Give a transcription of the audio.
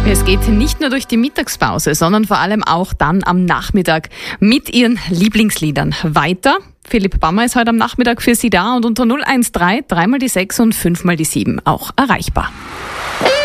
Es geht nicht nur durch die Mittagspause, sondern vor allem auch dann am Nachmittag mit Ihren Lieblingsliedern weiter. Philipp Bammer ist heute am Nachmittag für Sie da und unter 013 3 mal die 6 und 5 mal die 7 auch erreichbar.